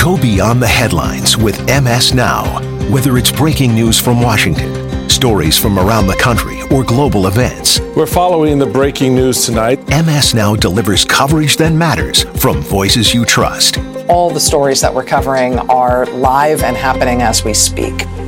Go beyond the headlines with MS Now. Whether it's breaking news from Washington, stories from around the country, or global events, we're following the breaking news tonight. MS Now delivers coverage that matters from voices you trust. All the stories that we're covering are live and happening as we speak.